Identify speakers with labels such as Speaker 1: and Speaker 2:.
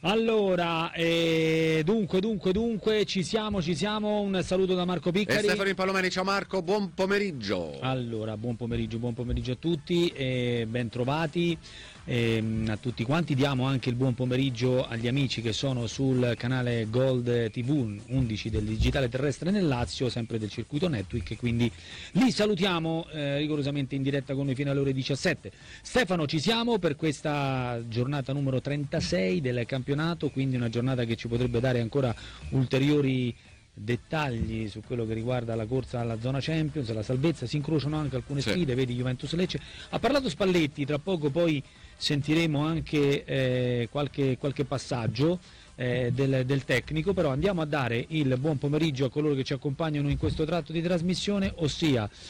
Speaker 1: Allora, dunque, ci siamo, un saluto da Marco Piccari.
Speaker 2: E Stefano Impallomeni, ciao Marco, buon pomeriggio.
Speaker 1: Allora, buon pomeriggio a tutti e ben trovati a tutti quanti. Diamo anche il buon pomeriggio agli amici che sono sul canale Gold TV 11 del Digitale Terrestre nel Lazio, sempre del circuito Network, quindi li salutiamo rigorosamente in diretta con noi fino alle ore 17. Stefano, ci siamo per questa giornata numero 36 del campionato, quindi una giornata che ci potrebbe dare ancora ulteriori dettagli su quello che riguarda la corsa alla zona Champions, la salvezza. Si incrociano anche alcune sfide, vedi Juventus Lecce. Ha parlato Spalletti, tra poco poi sentiremo anche qualche passaggio del tecnico, però andiamo a dare il buon pomeriggio a coloro che ci accompagnano in questo tratto di trasmissione, ossia